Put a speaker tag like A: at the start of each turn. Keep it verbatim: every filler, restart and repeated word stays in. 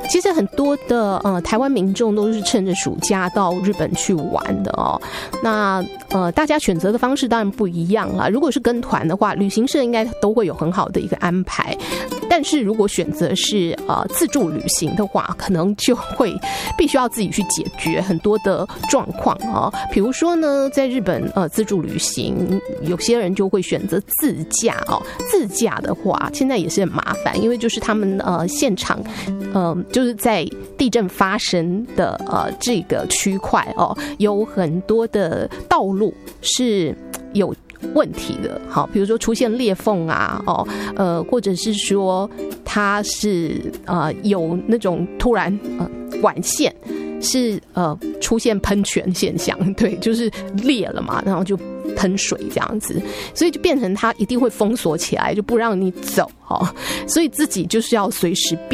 A: 其实很多的呃台湾民众都是趁着暑假到日本去玩的哦。那呃大家选择的方式当然不一样啦。如果是跟团的话，旅行社应该都会有很好的一个安排。但是如果选择是呃自助旅行的话，可能就会必须要自己去解决很多的状况哦。比如说呢，在日本呃自助旅行，有些人就会选择自驾哦。自驾的话，现在也是很麻烦，因为就是他们呃现场呃就是在地震发生的呃这个区块哦，有很多的道路是有问题的，好，比如说出现裂缝啊，哦，呃，或者是说它是呃有那种突然呃管线是呃出现喷泉现象，对，就是裂了嘛，然后就喷水这样子，所以就变成它一定会封锁起来，就不让你走哦，所以自己就是要随时